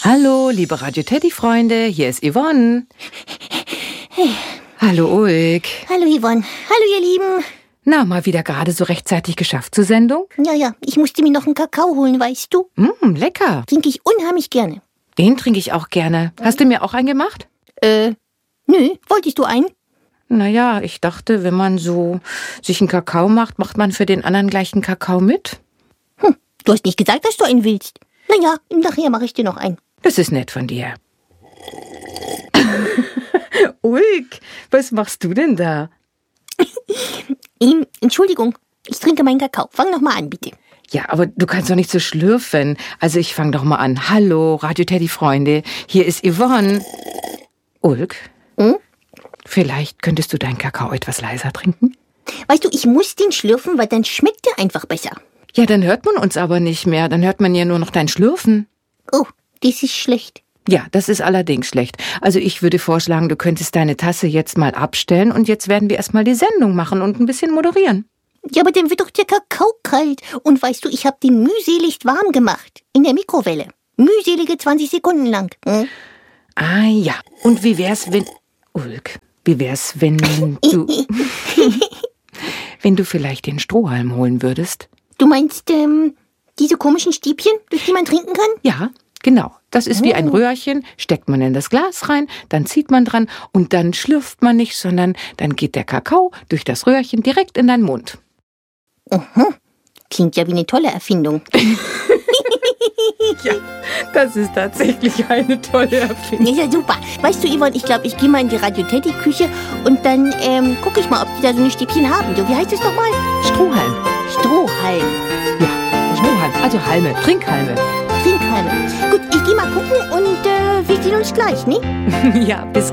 Hallo, liebe Radio Teddy-Freunde, hier ist Yvonne. Hallo, Ulk. Hallo Yvonne. Hallo ihr Lieben. Na, mal wieder gerade so rechtzeitig geschafft zur Sendung? Ja, ich musste mir noch einen Kakao holen, weißt du? Lecker. Trinke ich unheimlich gerne. Den trinke ich auch gerne. Hast du mir auch einen gemacht? Nö, wolltest du einen? Naja, ich dachte, wenn man so sich einen Kakao macht, macht man für den anderen gleich einen Kakao mit. Du hast nicht gesagt, dass du einen willst. Naja, nachher mache ich dir noch einen. Das ist nett von dir. Ulk, was machst du denn da? Entschuldigung, ich trinke meinen Kakao. Fang noch mal an, bitte. Ja, aber du kannst doch nicht so schlürfen. Also ich fange doch mal an. Hallo, Radio Teddy-Freunde, hier ist Yvonne. Ulk, vielleicht könntest du deinen Kakao etwas leiser trinken? Weißt du, ich muss den schlürfen, weil dann schmeckt der einfach besser. Ja, dann hört man uns aber nicht mehr. Dann hört man ja nur noch dein Schlürfen. Oh, das ist schlecht. Ja, das ist allerdings schlecht. Also ich würde vorschlagen, du könntest deine Tasse jetzt mal abstellen und jetzt werden wir erstmal die Sendung machen und ein bisschen moderieren. Ja, aber dann wird doch der Kakao kalt. Und weißt du, ich habe den mühseligst warm gemacht. In der Mikrowelle. Mühselige 20 Sekunden lang. Ah ja, und wie wär's, wenn... Ulk, wie wär's, wenn du... wenn du vielleicht den Strohhalm holen würdest? Du meinst, diese komischen Stäbchen, durch die man trinken kann? Ja, genau. Das ist wie ein Röhrchen, steckt man in das Glas rein, dann zieht man dran und dann schlürft man nicht, sondern dann geht der Kakao durch das Röhrchen direkt in deinen Mund. Klingt ja wie eine tolle Erfindung. Ja, das ist tatsächlich eine tolle Erfindung. Ja, super. Weißt du, Yvonne, ich glaube, ich gehe mal in die Radio-Teddy-Küche und dann gucke ich mal, ob die da so eine Stäbchen haben. So, wie heißt es nochmal? Strohhalm. Strohhalm. Ja, Strohhalm. Also Halme, Trinkhalme. Trinkhalme. Gut, ich gehe mal gucken und wir sehen uns gleich, ne? Ja, bis